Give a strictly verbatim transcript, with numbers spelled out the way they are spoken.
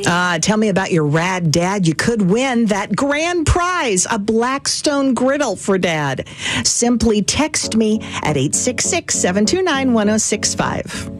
Uh, tell me about your rad dad. You could win that grand prize, a Blackstone griddle for Dad. Simply text me at eight six six, seven two nine, one zero six five.